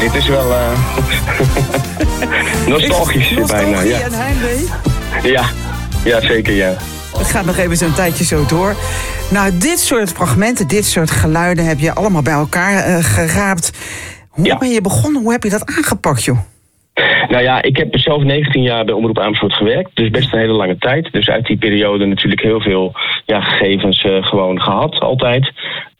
Het is wel nostalgisch bijna. Ja. En heimwee? Ja, zeker, ja. Het gaat nog even zo'n tijdje zo door. Nou, dit soort fragmenten, dit soort geluiden heb je allemaal bij elkaar geraapt. Hoe ben je begonnen? Hoe heb je dat aangepakt, joh? Nou ja, ik heb zelf 19 jaar bij Omroep Amersfoort gewerkt. Dus best een hele lange tijd. Dus uit die periode natuurlijk heel veel gegevens gewoon gehad, altijd.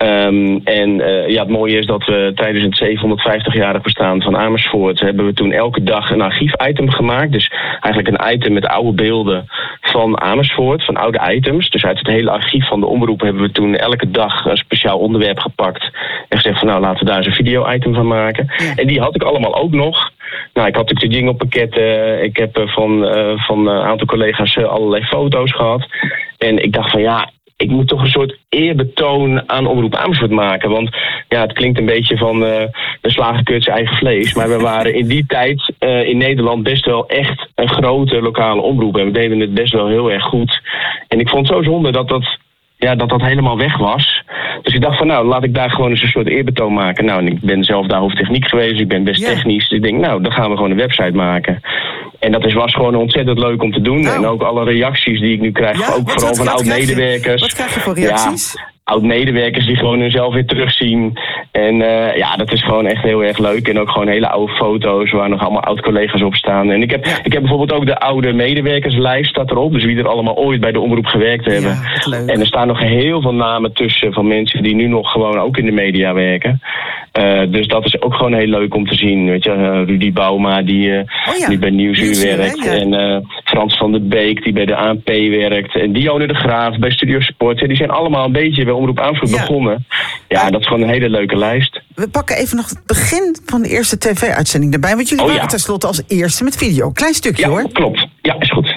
Het mooie is dat we tijdens het 750-jarig bestaan van Amersfoort hebben we toen elke dag een archief-item gemaakt. Dus eigenlijk een item met oude beelden van Amersfoort, van oude items. Dus uit het hele archief van de omroep hebben we toen elke dag een speciaal onderwerp gepakt. En gezegd van nou, laten we daar eens een video-item van maken. Ja. En die had ik allemaal ook nog. Nou, ik had natuurlijk de jinglepakketten. Ik heb van een aantal collega's allerlei foto's gehad. En ik dacht van ik moet toch een soort eerbetoon aan Omroep Amersfoort maken. Want het klinkt een beetje van de slager keurt zijn eigen vlees. Maar we waren in die tijd in Nederland best wel echt een grote lokale omroep. En we deden het best wel heel erg goed. En ik vond het zo zonde dat helemaal weg was. Dus ik dacht van laat ik daar gewoon eens een soort eerbetoon maken. Nou, en ik ben zelf daar hoofdtechniek geweest. Ik ben best technisch. Dus ik denk, dan gaan we gewoon een website maken. En dat was gewoon ontzettend leuk om te doen. En ook alle reacties die ik nu krijg, ook vooral van oud-medewerkers. Wat krijg je voor reacties? Oud-medewerkers die gewoon hunzelf weer terugzien. En dat is gewoon echt heel erg leuk. En ook gewoon hele oude foto's waar nog allemaal oud-collega's op staan. En ik heb bijvoorbeeld ook de oude medewerkerslijst staat erop. Dus wie er allemaal ooit bij de omroep gewerkt hebben. Ja, en er staan nog heel veel namen tussen van mensen die nu nog gewoon ook in de media werken. Dus dat is ook gewoon heel leuk om te zien. Weet je, Rudy Bouma die bij Nieuwsuur werkt. Ja. En Frans van der Beek die bij de ANP werkt. En Dionne de Graaf bij Studio Sport. Die zijn allemaal een beetje bij Omroep Amersfoort begonnen. Ja, dat is gewoon een hele leuke lijst. We pakken even nog het begin van de eerste tv-uitzending erbij. Want jullie waren tenslotte als eerste met video. Klein stukje hoor. Klopt. Ja, is goed.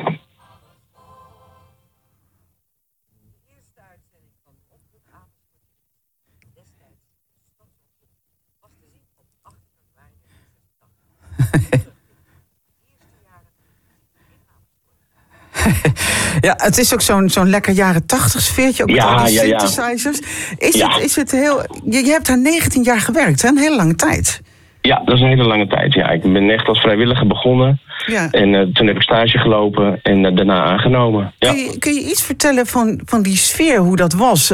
Ja, het is ook zo'n lekker jaren 80 sfeertje, ook met al die synthesizers. Is het heel... Je hebt daar 19 jaar gewerkt, hè? Een hele lange tijd. Ja, dat is een hele lange tijd. Ja, ik ben echt als vrijwilliger begonnen. Ja. En toen heb ik stage gelopen en daarna aangenomen. Ja. Kun je iets vertellen van die sfeer, hoe dat was?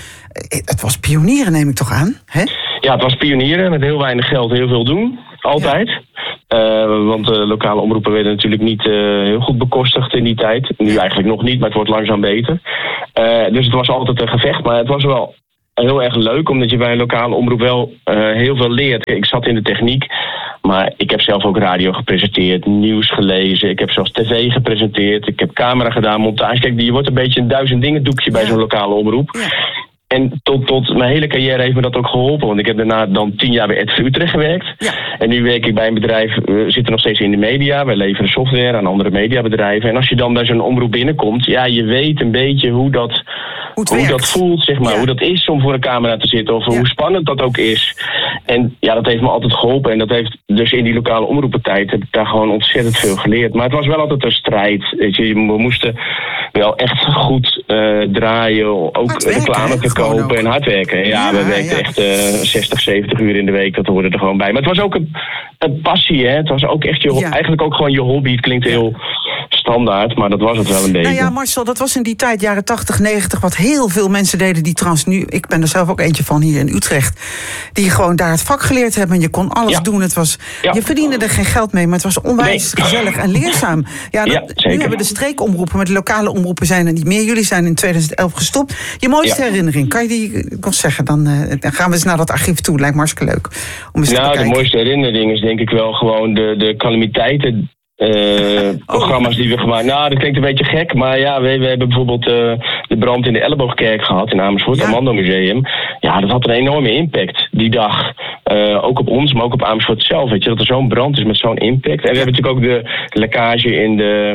Het was pionieren, neem ik toch aan? Hè? Ja, het was pionieren. Met heel weinig geld heel veel doen. Altijd. Ja. Want de lokale omroepen werden natuurlijk niet heel goed bekostigd in die tijd. Nu eigenlijk nog niet, maar het wordt langzaam beter. Dus het was altijd een gevecht. Maar het was wel heel erg leuk, omdat je bij een lokale omroep wel heel veel leert. Ik zat in de techniek, maar ik heb zelf ook radio gepresenteerd, nieuws gelezen. Ik heb zelfs tv gepresenteerd. Ik heb camera gedaan, montage. Kijk, je wordt een beetje een 1000 dingen doekje bij zo'n lokale omroep. Ja. En tot mijn hele carrière heeft me dat ook geholpen. Want ik heb daarna dan 10 jaar bij RTV Utrecht gewerkt. Ja. En nu werk ik bij een bedrijf, we zitten nog steeds in de media. Wij leveren software aan andere mediabedrijven. En als je dan bij zo'n omroep binnenkomt, je weet een beetje hoe dat voelt, zeg maar. Ja. Hoe dat is om voor een camera te zitten. Of hoe spannend dat ook is. En dat heeft me altijd geholpen. En dat heeft dus in die lokale omroepentijd heb ik daar gewoon ontzettend veel geleerd. Maar het was wel altijd een strijd. Weet je, we moesten wel echt goed draaien. Ook reclame te kopen en hard werken. Ja, we werkten echt 60, 70 uur in de week. Dat hoorde er gewoon bij. Maar het was ook een passie, hè. Het was ook echt eigenlijk ook gewoon je hobby. Het klinkt heel standaard, maar dat was het wel een beetje. Nou ja, Marcel, dat was in die tijd, jaren 80, 90... wat heel veel mensen deden die trouwens nu... ik ben er zelf ook eentje van hier in Utrecht... die gewoon daar het vak geleerd hebben en je kon alles doen. Het was, je verdiende er geen geld mee, maar het was onwijs gezellig en leerzaam. Nu hebben de streekomroepen, maar de lokale omroepen zijn er niet meer. Jullie zijn in 2011 gestopt. Je mooiste herinnering, kan je die nog zeggen? Dan gaan we eens naar dat archief toe. Lijkt me hartstikke leuk om eens te kijken. De mooiste herinnering is denk ik wel gewoon de calamiteiten... programma's die we gemaakt. Nou, dat klinkt een beetje gek, maar we hebben bijvoorbeeld de brand in de Elleboogkerk gehad in Amersfoort, Armando Museum. Ja, dat had een enorme impact die dag. Ook op ons, maar ook op Amersfoort zelf. Weet je, dat er zo'n brand is met zo'n impact. En we hebben natuurlijk ook de lekkage in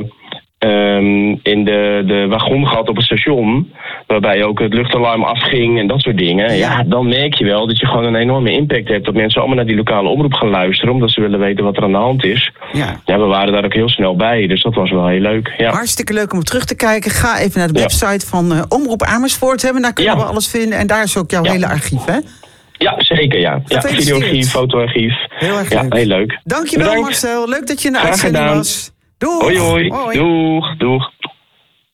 de wagon gehad op het station, waarbij ook het luchtalarm afging en dat soort dingen. Ja, dan merk je wel dat je gewoon een enorme impact hebt. Dat mensen allemaal naar die lokale omroep gaan luisteren, omdat ze willen weten wat er aan de hand is. Ja, we waren daar ook heel snel bij, dus dat was wel heel leuk. Ja. Hartstikke leuk om terug te kijken. Ga even naar de website van Omroep Amersfoort. Daar kunnen we alles vinden en daar is ook jouw hele archief, hè? Ja, zeker, ja. Videoarchief, fotoarchief. Heel erg leuk. Ja, heel leuk. Dankjewel, Marcel. Leuk dat je in de uitzending was. Doeg. Hoi. Doeg.